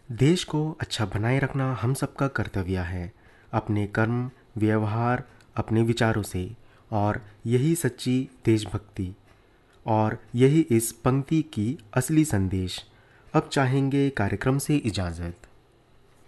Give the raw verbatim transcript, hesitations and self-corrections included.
देश को अच्छा बनाए रखना हम सबका कर्तव्य है, अपने कर्म, व्यवहार, अपने विचारों से। और यही सच्ची देशभक्ति और यही इस पंक्ति की असली संदेश। अब चाहेंगे कार्यक्रम से इजाज़त।